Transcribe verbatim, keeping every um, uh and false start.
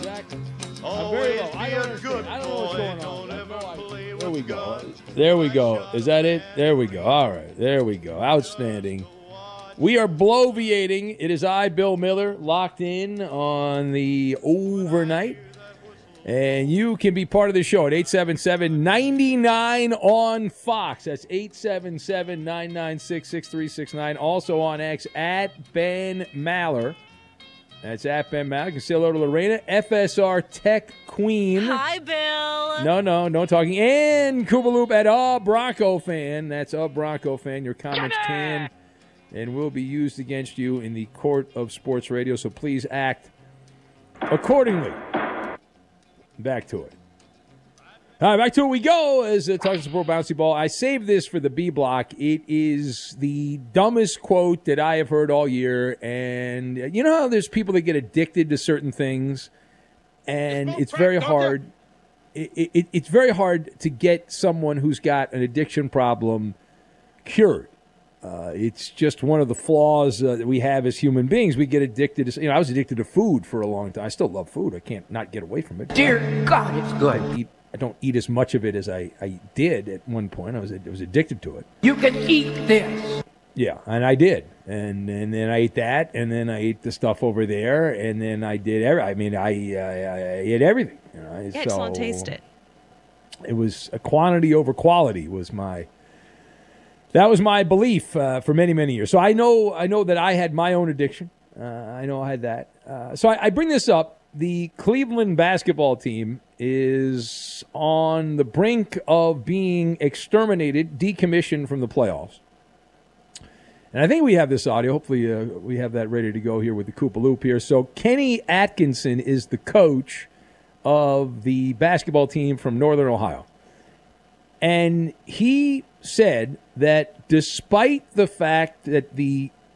Exactly. I'm very low. I don't understand. I don't know what's going on. No, there we go. There we go. Is that it? There we go. All right. There we go. Outstanding. We are bloviating. It is I, Bill Miller, locked in on the overnight. And you can be part of the show at eight seven seven, nine nine on Fox. That's eight seven seven, nine nine six, six three six nine. Also on X at Ben Maller. That's at Ben Maller. You can say hello to Lorena, F S R Tech Queen. Hi, Bill. No, no, no talking. And Koopaloop at a Bronco fan. That's a Bronco fan. Your comments can and will be used against you in the court of sports radio. So please act accordingly. Back to it. All right, back to it we go as uh, talking sport bouncy ball. I saved this for the B block. It is the dumbest quote that I have heard all year. And uh, you know how there's people that get addicted to certain things, and it's very hard. It, it, it's very hard to get someone who's got an addiction problem cured. Uh, it's just one of the flaws uh, that we have as human beings. We get addicted to, you know, I was addicted to food for a long time. I still love food. I can't not get away from it. Dear God, it's good. I, eat, I don't eat as much of it as I, I did at one point. I was I was addicted to it. You can eat this. Yeah, and I did. And and then I ate that, and then I ate the stuff over there, and then I did every, I mean, I, I, I ate everything. You know, Yeah, so I just want to taste it. It was a quantity over quality was my... That was my belief uh, for many, many years. So I know I know that I had my own addiction. Uh, I know I had that. Uh, so I, I bring this up. The Cleveland basketball team is on the brink of being exterminated, decommissioned from the playoffs. And I think we have this audio. Hopefully uh, we have that ready to go here with the Koopaloop here. So Kenny Atkinson is the coach of the basketball team from Northern Ohio. And he said that despite the fact that the